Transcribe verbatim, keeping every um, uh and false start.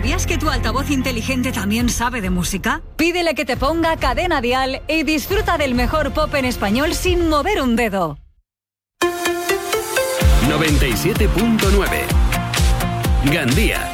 ¿Sabías que tu altavoz inteligente también sabe de música? Pídele que te ponga Cadena Dial y disfruta del mejor pop en español sin mover un dedo. noventa y siete punto nueve Gandía.